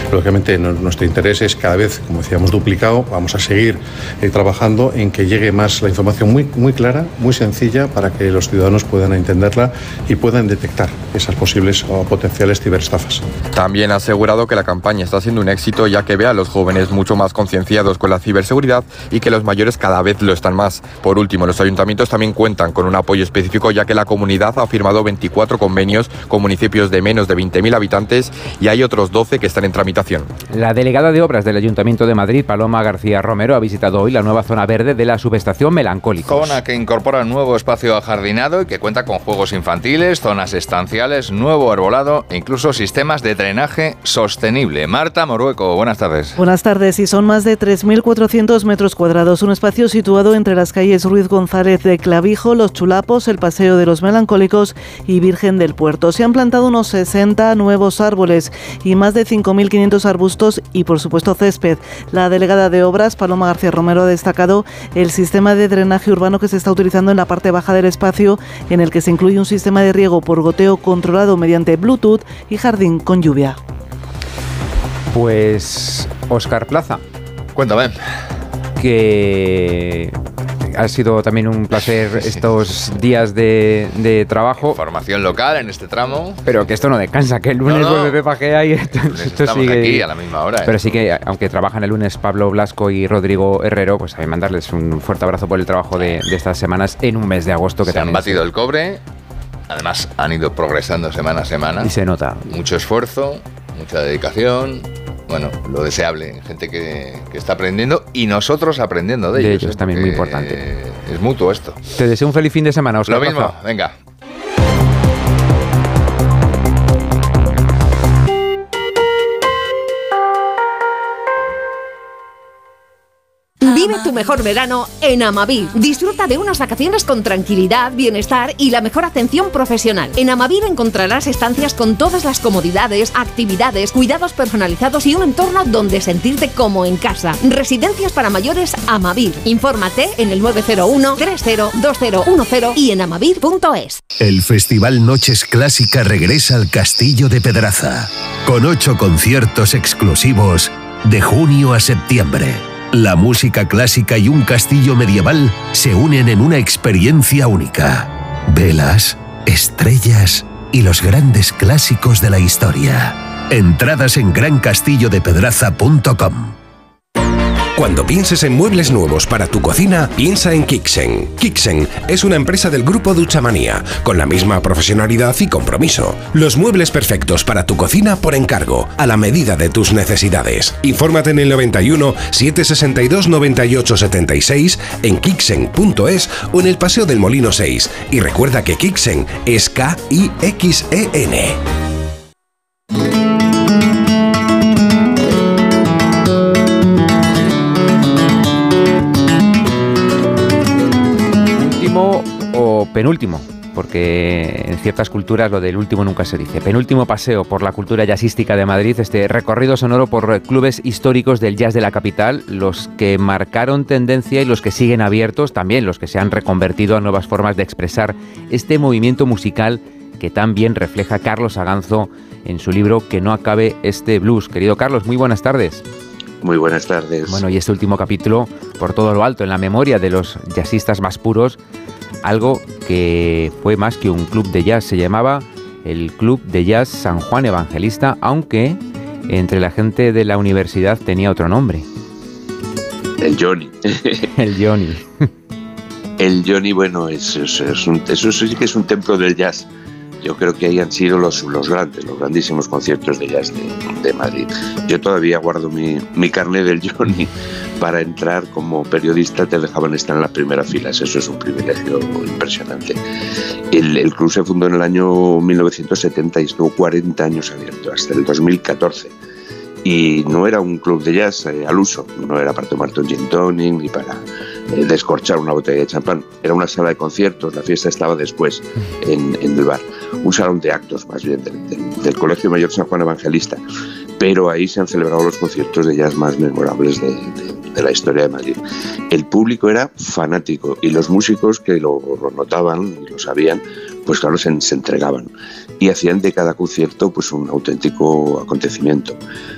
Lógicamente nuestro interés es cada vez, como decíamos, duplicado. Vamos a seguir trabajando en que llegue más la información muy clara, muy sencilla, para que los ciudadanos puedan entenderla y puedan detectar esas posibles o potenciales ciberestafas. También ha asegurado que la campaña está siendo un éxito, ya que ve a los jóvenes mucho más concienciados con la ciberseguridad y que los mayores cada vez lo están más. Por último, los ayuntamientos también cuentan con un apoyo específico, ya que la comunidad ha firmado 24 convenios con municipios de menos de 20.000 habitantes y hay otros 12 que están en tramitación. La delegada de Obras del Ayuntamiento de Madrid, Paloma García Romero, ha visitado hoy la nueva zona verde de la subestación Melancólicos. Zona que incorpora un nuevo espacio ajardinado y que cuenta con juegos infantiles, zonas estanciales, nuevo arbolado e incluso sistemas de drenaje sostenible. Marta Morueco, buenas tardes. Buenas tardes, y son más de 3.400 metros cuadrados, un espacio situado entre las calles Ruiz González de Clavijo, Los Chulapos, el Paseo de los Melancólicos y Virgen del Puerto. Se han plantado unos 60 nuevos árboles y más de 5.500 arbustos y, por supuesto, césped. La delegada de Obras, Paloma García Romero, ha destacado el sistema de drenaje urbano que se está utilizando en la parte baja del espacio, en el que se incluye un sistema de riego por goteo controlado mediante Bluetooth y jardín con lluvia. Pues Óscar Plaza. Cuéntame. Que ha sido también un placer estos días de trabajo. Formación local en este tramo. Pero que esto no descansa, que el lunes vuelve Pepa Gea y esto estamos sigue aquí a la misma hora. Pero sí que, aunque trabajan el lunes Pablo Blasco y Rodrigo Herrero, pues a mí mandarles un fuerte abrazo por el trabajo de estas semanas en un mes de agosto. Que se han batido el cobre. Además, han ido progresando semana a semana. Y se nota. Mucho esfuerzo, mucha dedicación. Bueno, lo deseable, gente que está aprendiendo y nosotros aprendiendo de ellos. De ellos también, muy importante. Es mutuo esto. Te deseo un feliz fin de semana, Óscar. Lo mismo, venga. Vive tu mejor verano en Amavir. Disfruta de unas vacaciones con tranquilidad, bienestar y la mejor atención profesional. En Amavir encontrarás estancias con todas las comodidades, actividades, cuidados personalizados y un entorno donde sentirte como en casa. Residencias para mayores Amavir. Infórmate en el 901-302010 y en amavir.es. El Festival Noches Clásica regresa al Castillo de Pedraza, con 8 conciertos exclusivos de junio a septiembre. La música clásica y un castillo medieval se unen en una experiencia única. Velas, estrellas y los grandes clásicos de la historia. Entradas en grancastillodepedraza.com. Cuando pienses en muebles nuevos para tu cocina, piensa en Kixen. Kixen es una empresa del grupo Duchamanía, con la misma profesionalidad y compromiso. Los muebles perfectos para tu cocina por encargo, a la medida de tus necesidades. Infórmate en el 91 762 98 76, en kixen.es o en el Paseo del Molino 6. Y recuerda que Kixen es K-I-X-E-N. O penúltimo, porque en ciertas culturas lo del último nunca se dice. Penúltimo paseo por la cultura jazzística de Madrid, este recorrido sonoro por clubes históricos del jazz de la capital, los que marcaron tendencia y los que siguen abiertos, también los que se han reconvertido a nuevas formas de expresar este movimiento musical que tan bien refleja Carlos Aganzo en su libro Que no acabe este blues. Querido Carlos, muy buenas tardes. Muy buenas tardes. Bueno, y este último capítulo, por todo lo alto, en la memoria de los jazzistas más puros, algo que fue más que un club de jazz, se llamaba el Club de Jazz San Juan Evangelista, aunque entre la gente de la universidad tenía otro nombre. El Johnny. El Johnny. El Johnny, bueno, eso sí que es un templo del jazz. Yo creo que ahí han sido los grandísimos conciertos de jazz de Madrid. Yo todavía guardo mi carnet del Johnny. Para entrar como periodista te dejaban estar en las primeras filas. Eso es un privilegio impresionante. El club se fundó en el año 1970 y estuvo 40 años abierto, hasta el 2014. Y no era un club de jazz al uso, no era para tomarte un gin tonic ni para descorchar una botella de champán. Era una sala de conciertos, la fiesta estaba después en el bar. Un salón de actos más bien del Colegio Mayor San Juan Evangelista. Pero ahí se han celebrado los conciertos de jazz más memorables de la historia de Madrid. El público era fanático y los músicos que lo notaban y lo sabían, pues claro, se entregaban y hacían de cada concierto pues un auténtico acontecimiento.